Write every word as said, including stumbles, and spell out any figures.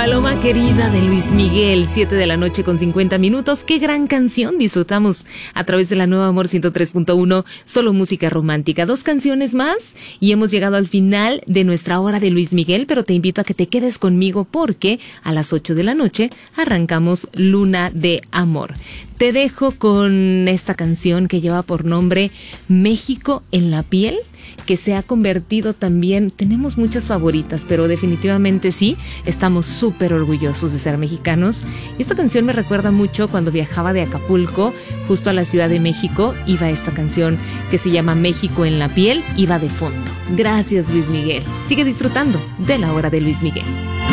Paloma querida de Luis Miguel, siete de la noche con cincuenta minutos. Qué gran canción disfrutamos a través de la Nueva Amor ciento tres punto uno, solo música romántica. Dos canciones más y hemos llegado al final de nuestra hora de Luis Miguel, pero te invito a que te quedes conmigo porque a las ocho de la noche arrancamos Luna de Amor. Te dejo con esta canción que lleva por nombre México en la piel, que se ha convertido también, tenemos muchas favoritas, pero definitivamente sí, estamos súper orgullosos de ser mexicanos. Y esta canción me recuerda mucho cuando viajaba de Acapulco justo a la Ciudad de México, iba esta canción que se llama México en la piel, iba de fondo. Gracias, Luis Miguel. Sigue disfrutando de la hora de Luis Miguel.